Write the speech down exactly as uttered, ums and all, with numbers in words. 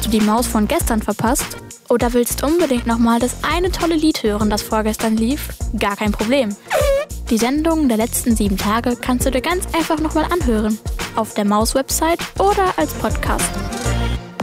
du die Maus von gestern verpasst? Oder willst unbedingt nochmal das eine tolle Lied hören, das vorgestern lief? Gar kein Problem. Die Sendungen der letzten sieben Tage kannst du dir ganz einfach nochmal anhören. Auf der Maus-Website oder als Podcast.